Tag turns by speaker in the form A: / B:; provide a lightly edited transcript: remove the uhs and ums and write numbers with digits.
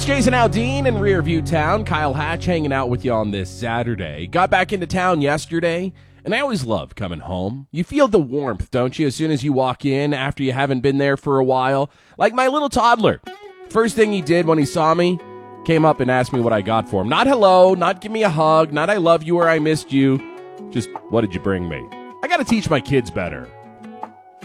A: It's Jason Aldean in Rearview Town. Kyle Hatch hanging out with you on this Saturday. Got back into town yesterday, and I always love coming home. You feel the warmth, don't you, as soon as you walk in after you haven't been there for a while? Like my little toddler. First thing he did when he saw me, came up and asked me what I got for him. Not hello, not give me a hug, not I love you or I missed you. Just, what did you bring me? I got to teach my kids better.